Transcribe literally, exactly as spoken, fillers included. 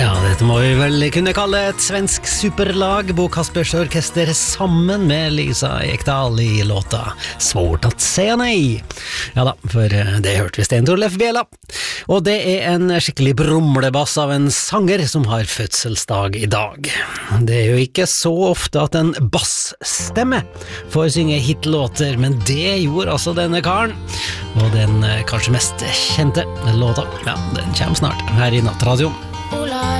Ja, dette må vi vel kunne kalle et svensk superlag, Bo Kaspers Orkester sammen med Lisa Ekdahl i låta Svårt att säga nej. Ja da, for det hørte vi Sten Torleif Bjella. Og det er en skikkelig brumlebass av en sanger som har fødselsdag i dag. Det er jo ikke så ofte at en bassstemme får synge hitlåter, men det gjorde altså denne karen. Og den kanskje mest kjente låta, ja, den kommer snart her i Nattradioen.